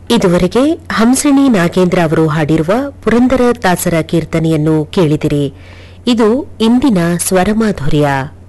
ಇದುವರೆಗೆ ಹಂಸಣಿ ನಾಗೇಂದ್ರ ಅವರು ಹಾಡಿರುವ ಪುರಂದರ ದಾಸರ ಕೀರ್ತನೆಯನ್ನು ಕೇಳಿದಿರಿ. ಇದು ಇಂದಿನ ಸ್ವರಮಾಧುರ್ಯ.